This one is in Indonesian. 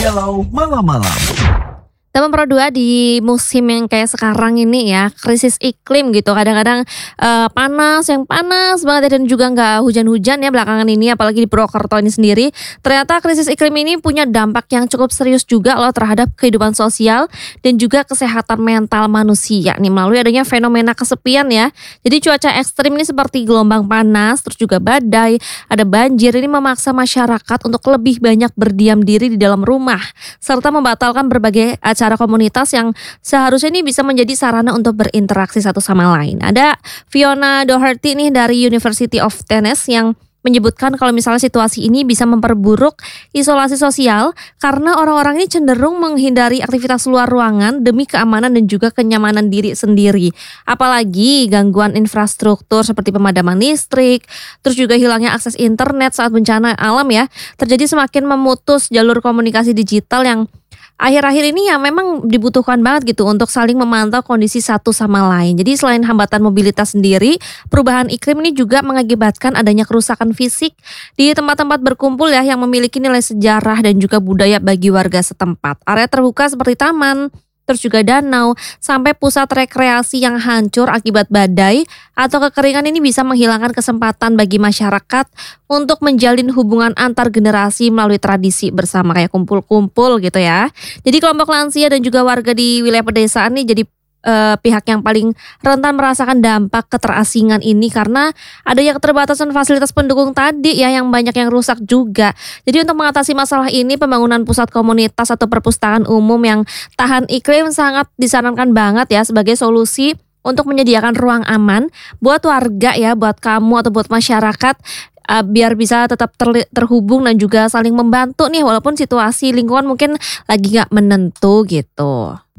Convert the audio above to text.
Galau Malam-Malam. Tema Pro 2 di musim yang kayak sekarang ini ya, krisis iklim gitu. Kadang-kadang panas, yang panas banget ya, dan juga nggak hujan-hujan ya belakangan ini, apalagi di Purwokerto ini sendiri. Ternyata krisis iklim ini punya dampak yang cukup serius juga loh terhadap kehidupan sosial dan juga kesehatan mental manusia nih, melalui adanya fenomena kesepian ya. Jadi cuaca ekstrim ini seperti gelombang panas, terus juga badai, ada banjir, ini memaksa masyarakat untuk lebih banyak berdiam diri di dalam rumah, serta membatalkan berbagai acara komunitas yang seharusnya ini bisa menjadi sarana untuk berinteraksi satu sama lain. Ada Fiona Doherty nih dari University of Tennessee yang menyebutkan kalau misalnya situasi ini bisa memperburuk isolasi sosial karena orang-orang ini cenderung menghindari aktivitas luar ruangan demi keamanan dan juga kenyamanan diri sendiri. Apalagi gangguan infrastruktur seperti pemadaman listrik, terus juga hilangnya akses internet saat bencana alam ya, terjadi semakin memutus jalur komunikasi digital yang akhir-akhir ini ya memang dibutuhkan banget gitu untuk saling memantau kondisi satu sama lain. Jadi selain hambatan mobilitas sendiri, perubahan iklim ini juga mengakibatkan adanya kerusakan fisik di tempat-tempat berkumpul ya yang memiliki nilai sejarah dan juga budaya bagi warga setempat. Area terbuka seperti taman, terus juga danau, sampai pusat rekreasi yang hancur akibat badai atau kekeringan ini bisa menghilangkan kesempatan bagi masyarakat untuk menjalin hubungan antar generasi melalui tradisi bersama kayak kumpul-kumpul gitu ya. Jadi kelompok lansia dan juga warga di wilayah pedesaan nih jadi pihak yang paling rentan merasakan dampak keterasingan ini karena adanya keterbatasan fasilitas pendukung tadi ya yang banyak yang rusak juga. Jadi untuk mengatasi masalah ini, pembangunan pusat komunitas atau perpustakaan umum yang tahan iklim sangat disarankan banget ya sebagai solusi untuk menyediakan ruang aman buat warga ya, buat kamu atau buat masyarakat, biar bisa tetap terhubung dan juga saling membantu nih walaupun situasi lingkungan mungkin lagi gak menentu gitu.